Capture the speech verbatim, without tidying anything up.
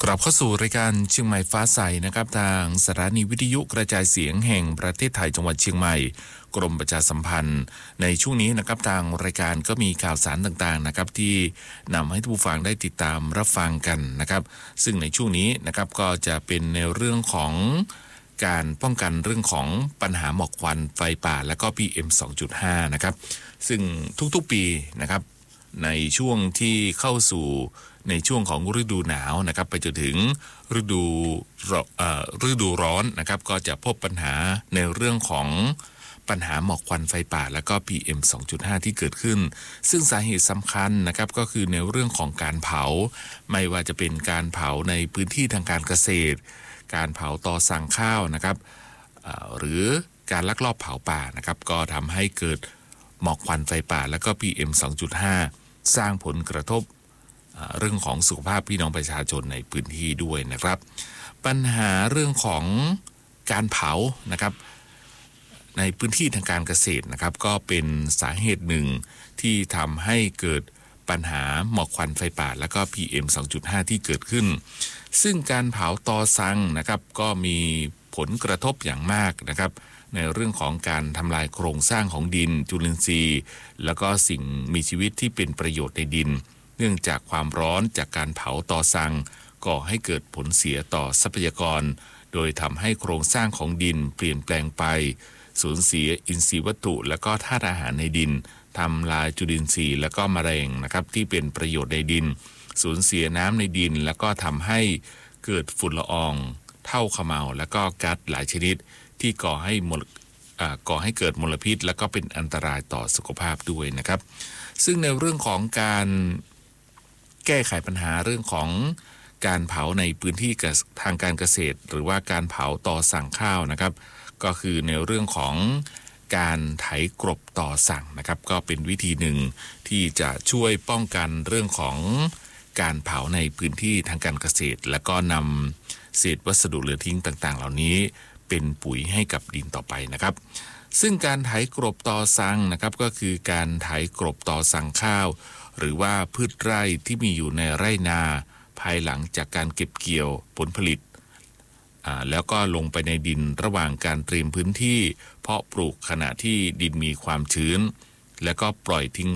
กลับเข้าสู่รายการเชียงใหม่ฟ้าใสนะครับทางสถานีวิทยุกระจายเสียงแห่งประเทศไทยจังหวัดเชียงใหม่กรมประชาสัมพันธ์ในช่วงนี้นะครับทางรายการก็มีข่าวสารต่างๆนะครับที่นำให้ผู้ฟังได้ติดตามรับฟังกันนะครับซึ่งในช่วงนี้นะครับก็จะเป็นในเรื่องของการป้องกันเรื่องของปัญหาหมอกควันไฟป่าและก็ พี เอ็ม สองจุดห้า นะครับซึ่งทุกๆปีนะครับในช่วงที่เข้าสู่ในช่วงของฤดูหนาวนะครับไปจนถึงฤดูฤดูร้อนนะครับก็จะพบปัญหาในเรื่องของปัญหาหมอกควันไฟป่าและก็ พี เอ็ม สองจุดห้า ที่เกิดขึ้นซึ่งสาเหตุสำคัญนะครับก็คือในเรื่องของการเผาไม่ว่าจะเป็นการเผาในพื้นที่ทางการเกษตรการเผาตอสั่งข้าวนะครับหรือการลักลอบเผาป่านะครับก็ทำให้เกิดหมอกควันไฟป่าและก็ พี เอ็ม สองจุดห้า สร้างผลกระทบเรื่องของสุขภาพพี่น้องประชาชนในพื้นที่ด้วยนะครับปัญหาเรื่องของการเผานะครับในพื้นที่ทางการเกษตรนะครับก็เป็นสาเหตุหนึ่งที่ทำให้เกิดปัญหาหมอกควันไฟป่าและก็ พี เอ็ม สองจุดห้า ที่เกิดขึ้นซึ่งการเผาตอซังนะครับก็มีผลกระทบอย่างมากนะครับในเรื่องของการทำลายโครงสร้างของดินจุลินทรีย์แล้วก็สิ่งมีชีวิตที่เป็นประโยชน์ในดินเนื่องจากความร้อนจากการเผาตอซังก่อให้เกิดผลเสียต่อทรัพยากรโดยทำให้โครงสร้างของดินเปลี่ยนแปลงไปสูญเสียอินทรีย์วัตถุและก็ธาตุอาหารในดินทำลายจุลินทรีย์และก็แมลงนะครับที่เป็นประโยชน์ในดินสูญเสียน้ำในดินแล้วก็ทำให้เกิดฝุ่นละอองเท่าเขม่าและก็ก๊าซหลายชนิดที่ก่อให้มลก่อให้เกิดมลพิษและก็เป็นอันตรายต่อสุขภาพด้วยนะครับซึ่งในเรื่องของการแก้ไขปัญหาเรื่องของการเผาในพื้นที่ทางการเกษตรหรือว่าการเผาตอสั่งข้าวนะครับก็คือในเรื่องของการไถกลบตอสั่งนะครับก็เป็นวิธีหนึ่งที่จะช่วยป้องกันเรื่องของการเผาในพื้นที่ทางการเกษตรและก็นำเศษวัสดุเหลือทิ้งต่างๆเหล่านี้เป็นปุ๋ยให้กับดินต่อไปนะครับซึ่งการไถกลบตอสั่งนะครับก็คือการไถกลบตอสั่งข้าวหรือว่าพืชไร่ที่มีอยู่ในไร่นาภายหลังจากการเก็บเกี่ยวผลผลิตแล้วก็ลงไปในดินระหว่างการเตรียมพื้นที่เพาะปลูกขณะที่ดินมีความชื้นแล้วก็ปล่อยทิ้ง